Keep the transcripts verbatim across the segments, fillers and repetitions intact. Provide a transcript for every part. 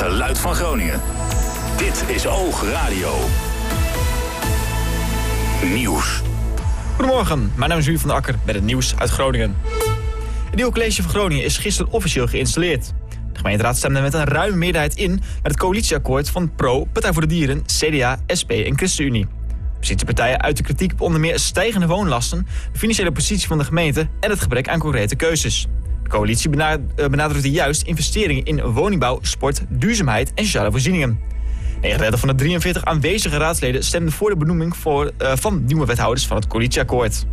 geluid van Groningen. Dit is Oog Radio. Nieuws. Goedemorgen, mijn naam is Jury van der Akker met het nieuws uit Groningen. Het nieuwe college van Groningen is gisteren officieel geïnstalleerd. De gemeenteraad stemde met een ruime meerderheid in met het coalitieakkoord van Pro, Partij voor de Dieren, C D A, S P en ChristenUnie. Oppositiepartijen uiten kritiek op onder meer stijgende woonlasten, de financiële positie van de gemeente en het gebrek aan concrete keuzes. De coalitie benadrukte juist investeringen in woningbouw, sport, duurzaamheid en sociale voorzieningen. negenendertig van de drieënveertig aanwezige raadsleden stemden voor de benoeming voor, uh, van nieuwe wethouders van het coalitieakkoord.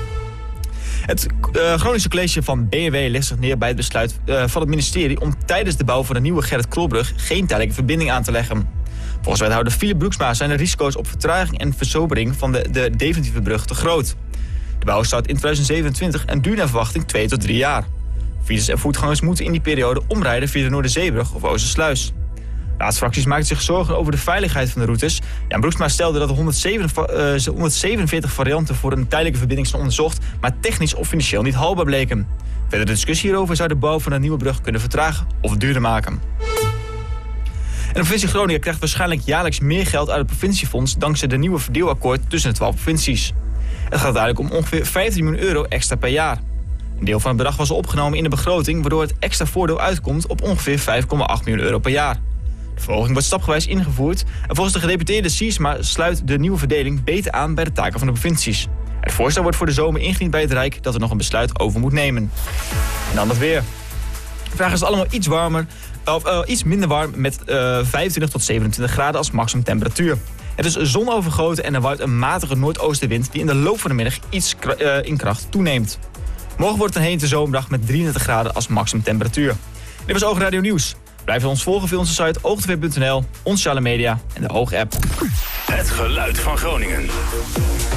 Het uh, Groningse college van B N W legt zich neer bij het besluit uh, van het ministerie om tijdens de bouw van de nieuwe Gerrit Krolbrug geen tijdelijke verbinding aan te leggen. Volgens wethouder Philip Broeksma zijn de risico's op vertraging en versobering van de, de definitieve brug te groot. De bouw start in tweeduizend zevenentwintig en duurt naar verwachting twee tot drie jaar. Fietsers en voetgangers moeten in die periode omrijden via de Noorderzeebrug of Oostersluis. Raadsfracties maakten zich zorgen over de veiligheid van de routes. Jan Broeksma stelde dat er honderdzevenenveertig varianten voor een tijdelijke verbinding zijn onderzocht, maar technisch of financieel niet haalbaar bleken. Verdere discussie hierover zou de bouw van een nieuwe brug kunnen vertragen of duurder maken. En de provincie Groningen krijgt waarschijnlijk jaarlijks meer geld uit het provinciefonds dankzij de nieuwe verdeelakkoord tussen de twaalf provincies. Het gaat uiteindelijk om ongeveer vijftien miljoen euro extra per jaar. Een deel van het bedrag was opgenomen in de begroting, waardoor het extra voordeel uitkomt op ongeveer vijf komma acht miljoen euro per jaar. De verhoging wordt stapgewijs ingevoerd en volgens de gedeputeerde Siersma sluit de nieuwe verdeling beter aan bij de taken van de provincies. Het voorstel wordt voor de zomer ingediend bij het Rijk dat er nog een besluit over moet nemen. En dan het weer. Vandaag is het allemaal iets warmer, of uh, iets minder warm met uh, vijfentwintig tot zevenentwintig graden als maximum temperatuur. Het is zonovergoten en er waait een matige noordoostenwind die in de loop van de middag iets uh, in kracht toeneemt. Morgen wordt het een hete zomerdag met drieëndertig graden als maximum temperatuur. Dit was Oog Radio Nieuws. Blijf ons volgen via onze site oog t v punt n l, onze sociale media en de Oog-app. Het geluid van Groningen.